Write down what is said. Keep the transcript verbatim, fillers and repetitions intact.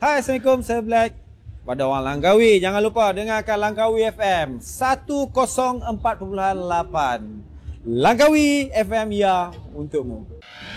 Hai, Assalamualaikum, saya Black. Pada orang Langkawi, jangan lupa dengarkan Langkawi F M seratus empat puluh lapan. Langkawi F M, ya, untukmu.